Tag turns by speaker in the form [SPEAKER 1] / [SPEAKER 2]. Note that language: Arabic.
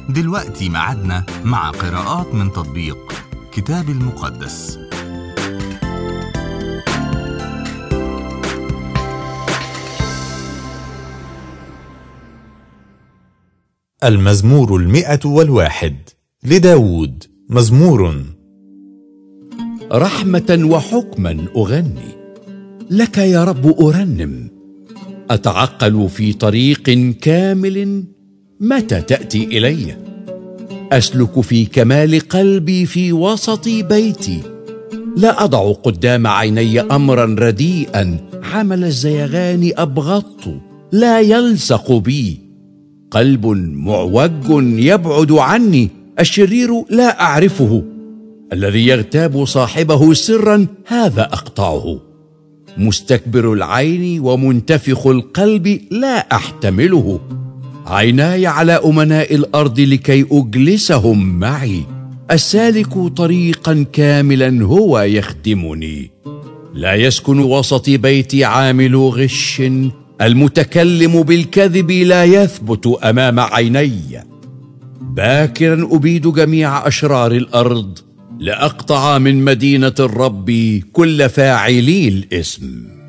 [SPEAKER 1] دلوقتي ميعادنا مع قراءات من تطبيق كتاب المقدس.
[SPEAKER 2] المزمور 101 لداود. مزمور.
[SPEAKER 3] رحمة وحكما أغني لك يا رب، أرنم أتعقل في طريق كامل. متى تأتي إلي؟ أسلك في كمال قلبي في وسط بيتي. لا أضع قدام عيني أمرا رديئا، عمل الزيغان أبغضت لا يلصق بي. قلب معوج يبعد عني، الشرير لا أعرفه. الذي يغتاب صاحبه سرا هذا أقطعه. مستكبر العين ومنتفخ القلب لا أحتمله. عيناي على أمناء الأرض لكي أجلسهم معي. السالك طريقا كاملا هو يخدمني. لا يسكن وسط بيتي عامل غش، المتكلم بالكذب لا يثبت أمام عيني. باكرا أبيد جميع أشرار الأرض، لأقطع من مدينة الرب كل فاعلي الإثم.